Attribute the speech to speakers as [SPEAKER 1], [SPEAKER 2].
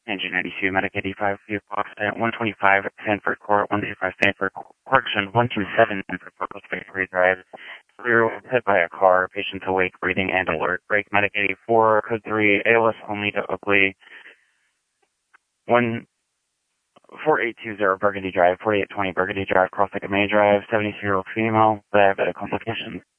[SPEAKER 1] Engine 92, Medic 85, Fox at 125, Sanford Court, 125, Sanford Correction, 127, Sanford Purpose Victory Drive. Clear, hit by a car, patients awake, breathing, and alert. Break, Medic 84, Code 3, ALS only to Oakley, 4820 Burgundy Drive, 4820 Burgundy Drive, Cross Lake May Drive, 70-year-old female, diabetic complications.